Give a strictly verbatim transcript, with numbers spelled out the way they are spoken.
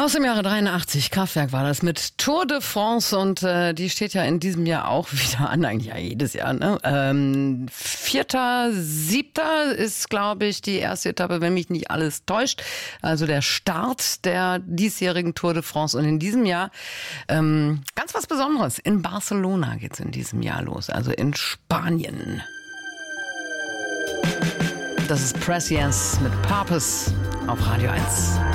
Aus dem Jahre dreiundachtzig, Kraftwerk war das mit Tour de France und äh, die steht ja in diesem Jahr auch wieder an, eigentlich ja jedes Jahr. Ne? Ähm, Vierter, siebter ist, glaube ich, die erste Etappe, wenn mich nicht alles täuscht. Also der Start der diesjährigen Tour de France und in diesem Jahr ähm, ganz was Besonderes. In Barcelona geht's in diesem Jahr los, also in Spanien. Das ist Prescience mit Purpose auf Radio eins.